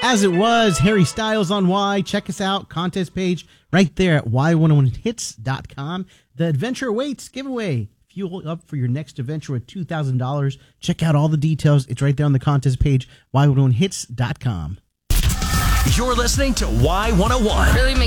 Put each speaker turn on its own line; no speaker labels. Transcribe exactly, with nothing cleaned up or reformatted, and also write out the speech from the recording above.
As it was, Harry Styles on Y. Check us out. Contest page right there at y one oh one hits dot com. The adventure awaits giveaway. Fuel up for your next adventure with two thousand dollars. Check out all the details. It's right there on the contest page, y one oh one hits dot com.
You're listening to Y one oh one.
Really